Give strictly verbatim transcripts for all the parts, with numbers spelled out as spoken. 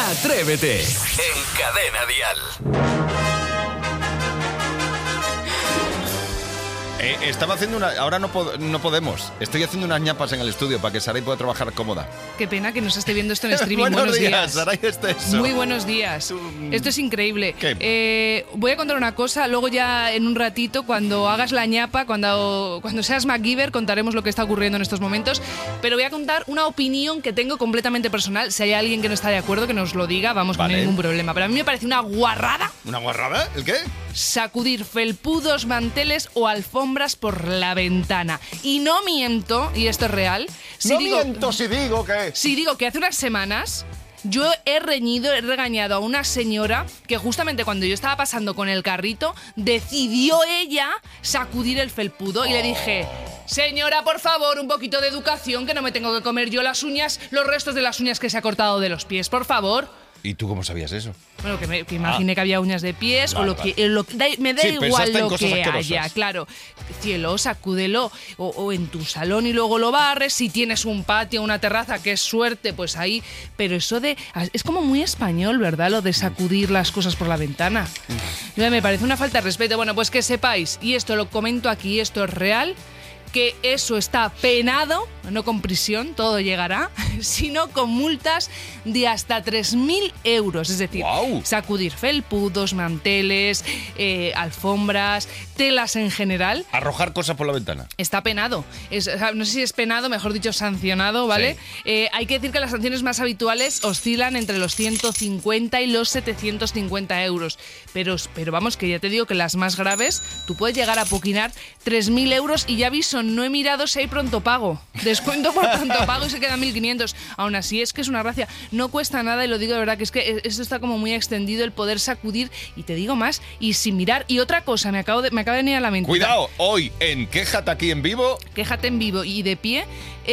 Atrévete en Cadena Dial. Eh, estaba haciendo una... Ahora no, pod- no podemos. Estoy haciendo unas ñapas en el estudio para que Saray pueda trabajar cómoda. Qué pena que no se esté viendo esto en streaming. Buenos, buenos días, días. Saray Esteso. Muy buenos días. Esto es increíble. ¿Qué? Eh, voy a contar una cosa, luego ya en un ratito, cuando hagas la ñapa, cuando, cuando seas MacGyver, contaremos lo que está ocurriendo en estos momentos. Pero voy a contar una opinión que tengo completamente personal. Si hay alguien que no está de acuerdo, que nos lo diga, vamos, Vale. con ningún problema. Pero a mí me parece una guarrada. ¿Una guarrada? ¿El qué? Sacudir felpudos, manteles o alfombras por la ventana. Y no miento, y esto es real. Si no digo, miento si digo que... Si digo que hace unas semanas yo he reñido, he regañado a una señora que justamente cuando yo estaba pasando con el carrito decidió ella sacudir el felpudo y le dije: señora, por favor, un poquito de educación, que no me tengo que comer yo las uñas, los restos de las uñas que se ha cortado de los pies, por favor. ¿Y tú cómo sabías eso? Bueno, que, me, que imaginé ah. que había uñas de pies vale, o lo vale. que... Lo, da, me da sí, igual lo que asquerosas. haya, claro. Cielo, sacúdelo. O, o en tu salón y luego lo barres. Si tienes un patio, una terraza, qué suerte, pues ahí. Pero eso de... Es como muy español, ¿verdad? Lo de sacudir las cosas por la ventana. Me parece una falta de respeto. Bueno, pues que sepáis, y esto lo comento aquí, esto es real, que eso está penado, no con prisión, todo llegará, sino con multas de hasta tres mil euros. Es decir, wow. sacudir felpudos, manteles, eh, alfombras, telas en general. Arrojar cosas por la ventana. Está penado. Es, o sea, no sé si es penado, mejor dicho, sancionado, ¿vale? Sí. Eh, hay que decir que las sanciones más habituales oscilan entre los ciento cincuenta y los setecientos cincuenta euros. Pero, pero vamos, que ya te digo que las más graves, tú puedes llegar a poquinar tres mil euros y ya aviso, no he mirado si hay pronto pago. Descuento por pronto pago y se quedan mil quinientos. Aún así, es que es una gracia. No cuesta nada y lo digo de verdad, que es que esto está como muy extendido, el poder sacudir, y te digo más, y sin mirar. Y otra cosa, me, acabo de, me acaba de venir a la mente. Cuidado, hoy en Quéjate aquí en vivo. Quéjate en vivo y de pie.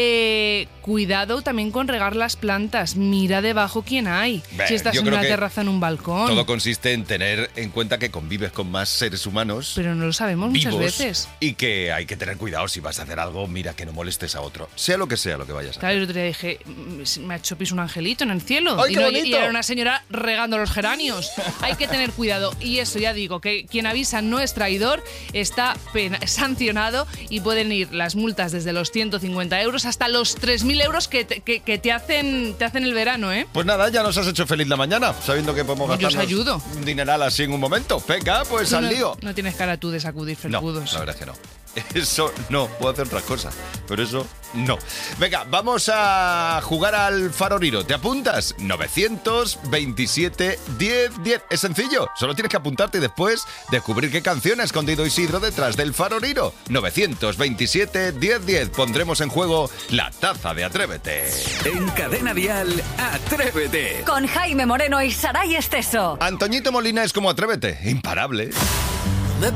Eh, cuidado también con regar las plantas. Mira debajo quién hay. Bé, si estás en una terraza, en un balcón. Todo consiste en tener en cuenta que convives con más seres humanos. Pero no lo sabemos vivos, muchas veces. Y que hay que tener cuidado si vas a hacer algo, mira que no molestes a otro. Sea lo que sea lo que vayas a hacer. Claro, el otro día dije, me ha hecho pis un angelito en el cielo. ¡Ay, y, qué no, bonito! y era una señora regando los geranios. Hay que tener cuidado. Y eso ya digo, que quien avisa no es traidor, está pena, sancionado, y pueden ir las multas desde los ciento cincuenta euros hasta los tres mil euros que te, que, que te hacen te hacen el verano, ¿eh? Pues nada, ya nos has hecho feliz la mañana, sabiendo que podemos gastarnos Yo os ayudo. un dineral así en un momento. Venga, pues al no, lío. No tienes cara tú de sacudir felpudos. No, la verdad es que no. Eso no, puedo hacer otras cosas, pero eso no. Venga, vamos a jugar al Faroriro. ¿Te apuntas? novecientos veintisiete diez diez. Es sencillo, solo tienes que apuntarte y después descubrir qué canción ha escondido Isidro detrás del Faroriro. novecientos veintisiete diez diez. Pondremos en juego la taza de Atrévete. En Cadena Dial, Atrévete. Con Jaime Moreno y Saray Esteso. Antoñito Molina es como Atrévete, imparable.